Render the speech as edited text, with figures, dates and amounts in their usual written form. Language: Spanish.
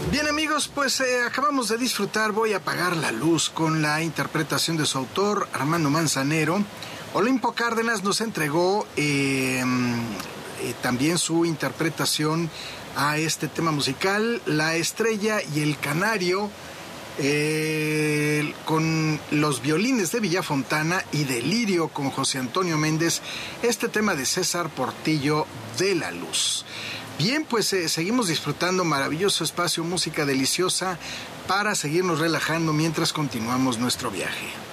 Bien amigos, pues acabamos de disfrutar Voy a apagar la luz con la interpretación de su autor Armando Manzanero. Olimpo Cárdenas nos entregó también su interpretación a este tema musical, La Estrella y el Canario, con los violines de Villafontana y Delirio con José Antonio Méndez, este tema de César Portillo de la Luz. Bien, pues seguimos disfrutando maravilloso espacio, música deliciosa para seguirnos relajando mientras continuamos nuestro viaje.